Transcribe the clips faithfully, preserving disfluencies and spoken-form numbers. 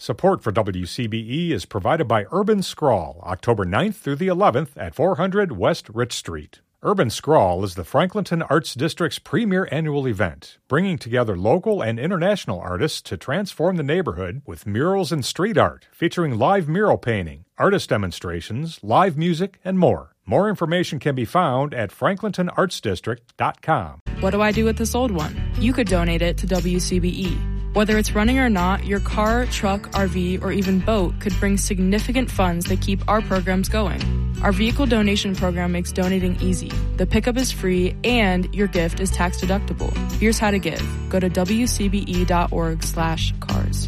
Support for W C B E is provided by Urban Scrawl, October ninth through the eleventh at four hundred West Rich Street. Urban Scrawl is the Franklinton Arts District's premier annual event, bringing together local and international artists to transform the neighborhood with murals and street art, featuring live mural painting, artist demonstrations, live music, and more. More information can be found at franklinton arts district dot com. What do I do with this old one? You could donate it to W C B E. Whether it's running or not, your car, truck, R V, or even boat could bring significant funds that keep our programs going. Our vehicle donation program makes donating easy. The pickup is free and your gift is tax deductible. Here's how to give. Go to w c b e dot org slash cars.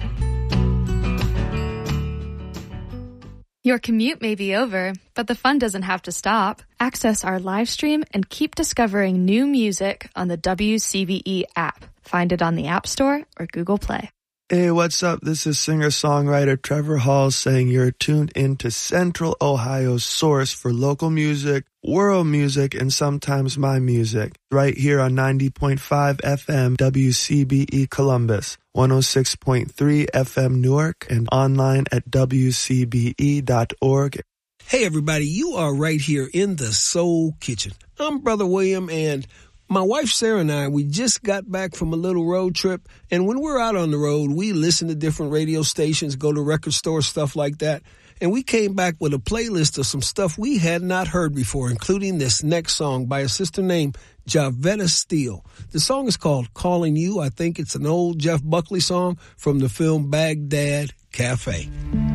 Your commute may be over, but the fun doesn't have to stop. Access our live stream and keep discovering new music on the W C B E app. Find it on the App Store or Google Play. Hey, what's up? This is singer-songwriter Trevor Hall saying you're tuned into Central Ohio's source for local music, world music, and sometimes my music. Right here on ninety point five F M W C B E Columbus, one oh six point three F M Newark, and online at w c b e dot org. Hey, everybody, you are right here in the Soul Kitchen. I'm Brother William, and my wife Sarah and I, we just got back from a little road trip, and when we're out on the road, we listen to different radio stations, go to record stores, stuff like that, and we came back with a playlist of some stuff we had not heard before, including this next song by a sister named Javetta Steele. The song is called Calling You. I think it's an old Jeff Buckley song from the film Baghdad Cafe.